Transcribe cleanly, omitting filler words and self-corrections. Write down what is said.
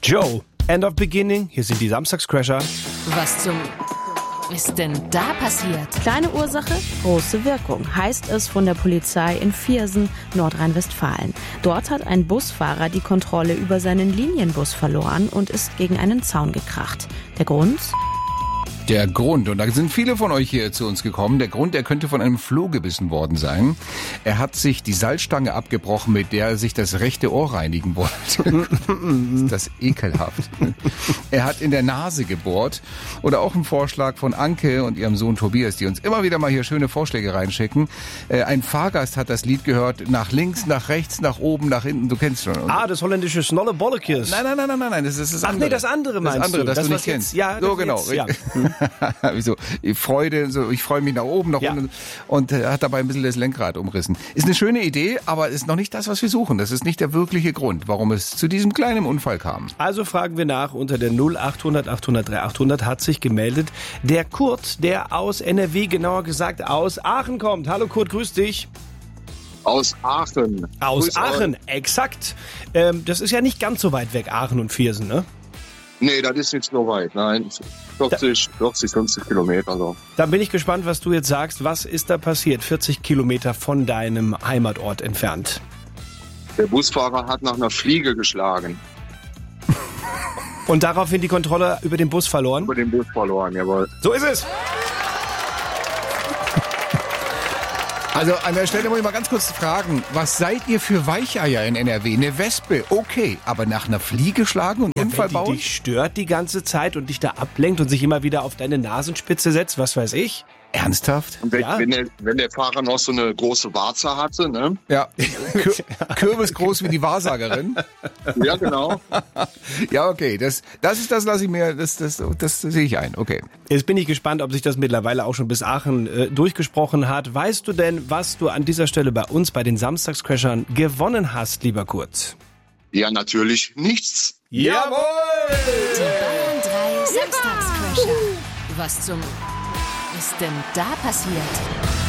Joe, End of Beginning, hier sind die Samstagscrasher. Was zum ist denn da passiert? Kleine Ursache, große Wirkung, heißt es von der Polizei in Viersen, Nordrhein-Westfalen. Dort hat ein Busfahrer die Kontrolle über seinen Linienbus verloren und ist gegen einen Zaun gekracht. Der Grund? Der Grund, und da sind viele von euch hier zu uns gekommen, der Grund, er könnte von einem Floh gebissen worden sein. Er hat sich die Salzstange abgebrochen, mit der er sich das rechte Ohr reinigen wollte. Ist das ekelhaft. Er hat in der Nase gebohrt. Oder auch ein Vorschlag von Anke und ihrem Sohn Tobias, die uns immer wieder mal hier schöne Vorschläge reinschicken. Ein Fahrgast hat das Lied gehört, nach links, nach rechts, nach oben, nach hinten, du kennst schon. Das holländische Snolle Bollekes. Nein, das ist das andere. Ach nee, das andere meinst das andere, du? Das du nicht kennst. Ja, so genau. Jetzt, ja. Wieso? Freude, so, ich freue mich nach oben, nach unten und hat dabei ein bisschen das Lenkrad umrissen. Ist eine schöne Idee, aber ist noch nicht das, was wir suchen. Das ist nicht der wirkliche Grund, warum es zu diesem kleinen Unfall kam. Also fragen wir nach unter der 0800 800 3800 hat sich gemeldet der Kurt, der aus NRW, genauer gesagt aus Aachen kommt. Hallo Kurt, grüß dich. Aus Aachen. Aus Aachen, exakt. Das ist ja nicht ganz so weit weg, Aachen und Viersen, ne? Nee, das ist nicht so weit. Nein, 40, 50 Kilometer. So. Dann bin ich gespannt, was du jetzt sagst. Was ist da passiert? 40 Kilometer von deinem Heimatort entfernt. Der Busfahrer hat nach einer Fliege geschlagen. Und daraufhin die Kontrolle über den Bus verloren? Über den Bus verloren, jawohl. So ist es. Also an der Stelle muss ich mal ganz kurz fragen, was seid ihr für Weicheier in NRW? Eine Wespe, okay, aber nach einer Fliege schlagen und Unfall bauen? Wenn die dich stört die ganze Zeit und dich da ablenkt und sich immer wieder auf deine Nasenspitze setzt, was weiß ich? Ernsthaft? Und wenn der Fahrer noch so eine große Warze hatte, ne? Ja, kürbisgroß wie die Wahrsagerin. Ja, genau. Ja, okay, das lasse ich mir, das sehe ich ein, okay. Jetzt bin ich gespannt, ob sich das mittlerweile auch schon bis Aachen durchgesprochen hat. Weißt du denn, was du an dieser Stelle bei uns, bei den Samstagscrashern, gewonnen hast, lieber Kurt? Ja, natürlich nichts. Jawohl! Die Bayern 3 Samstagscrasher. Was zum ist denn da passiert?